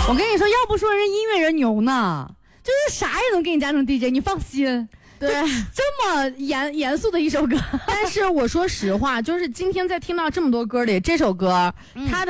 我跟你说，要不说人音乐人牛呢，就是啥也能给你加成 DJ， 你放心。 对， 这么严肃的一首歌。 但是我说实话，就是今天在听到这么多歌里，这首歌它的